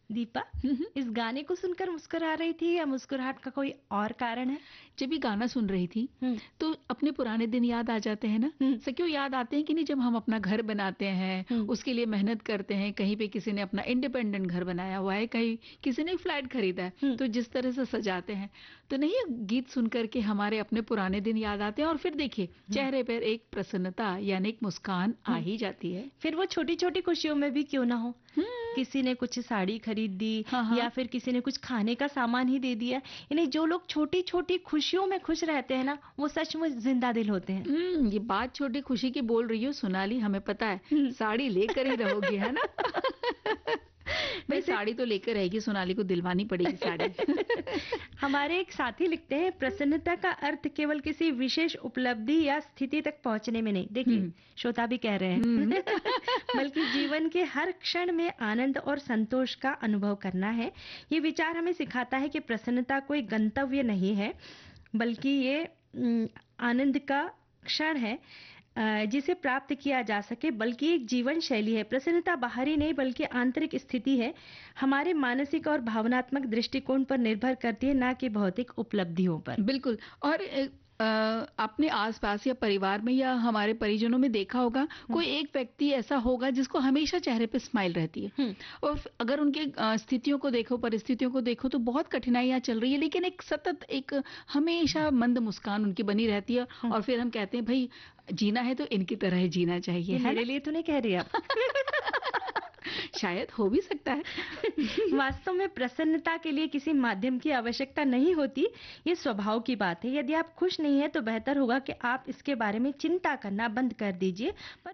दीपा, इस गाने को सुनकर मुस्कुरा रही थी या मुस्कुराहट का कोई और कारण है? जब ये गाना सुन रही थी हम्म। तो अपने पुराने दिन याद आ जाते हैं ना। क्यों याद आते हैं कि नहीं, जब हम अपना घर बनाते हैं, उसके लिए मेहनत करते हैं, कहीं पे किसी ने अपना इंडिपेंडेंट घर बनाया हुआ है, कहीं किसी ने फ्लैट खरीदा है, तो जिस तरह से सजाते हैं, तो नहीं ये गीत सुन करके हमारे अपने पुराने दिन याद आते हैं और फिर देखिए चेहरे पर एक प्रसन्नता यानी एक मुस्कान आ ही जाती है। फिर वो छोटी छोटी खुशियों में भी क्यों ना हो, किसी ने कुछ साड़ी खरीद दी, या फिर किसी ने कुछ खाने का सामान ही दे दिया, यानी जो लोग छोटी छोटी खुशियों में खुश रहते हैं ना, वो सचमुच जिंदा दिल होते हैं। ये बात छोटी खुशी की बोल रही हो सोनाली, हमें पता है साड़ी लेकर ही रहोगी, है ना। भाई साड़ी तो लेकर रहेगी, सोनाली को दिलवानी पड़ेगी साड़ी। हमारे एक साथी लिखते हैं, प्रसन्नता का अर्थ केवल किसी विशेष उपलब्धि या स्थिति तक पहुंचने में नहीं, देखिए श्रोता भी कह रहे हैं, बल्कि जीवन के हर क्षण में आनंद और संतोष का अनुभव करना है। ये विचार हमें सिखाता है कि प्रसन्नता कोई गंतव्य नहीं है, बल्कि ये आनंद का क्षण है जिसे प्राप्त किया जा सके, बल्कि एक जीवन शैली है। प्रसन्नता बाहरी नहीं बल्कि आंतरिक स्थिति है, हमारे मानसिक और भावनात्मक दृष्टिकोण पर निर्भर करती है, ना कि भौतिक उपलब्धियों पर। बिल्कुल। और अपने आसपास या परिवार में या हमारे परिजनों में देखा होगा, कोई एक व्यक्ति ऐसा होगा जिसको हमेशा चेहरे पे स्माइल रहती है, और अगर उनके स्थितियों को देखो, परिस्थितियों को देखो, तो बहुत कठिनाइयां चल रही है, लेकिन एक सतत एक हमेशा मंद मुस्कान उनकी बनी रहती है। और फिर हम कहते हैं भाई जीना है तो इनकी तरह ही जीना चाहिए। मेरे लिए तो नहीं कह रही आप। शायद हो भी सकता है। वास्तव में प्रसन्नता के लिए किसी माध्यम की आवश्यकता नहीं होती, ये स्वभाव की बात है। यदि आप खुश नहीं है तो बेहतर होगा कि आप इसके बारे में चिंता करना बंद कर दीजिए। पर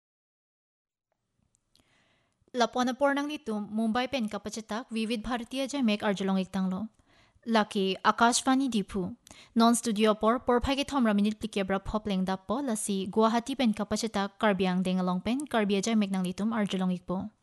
Lapuan nang nitum Mumbai pen kapacetak Vivid Bharatiya Jamek Arjulong Iktanglo. Laki Akashvani Dipu. Non studio por phage thomra minute plikebra phopling dapo lasi Guwahati pen kapacetak Karbiang dengalong pen Karbia Jamek nang litum Arjulong Ikpo.